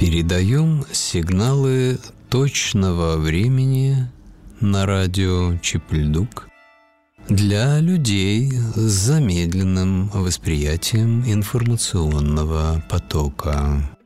Передаем сигналы точного времени на радио Чипльдук для людей с замедленным восприятием информационного потока.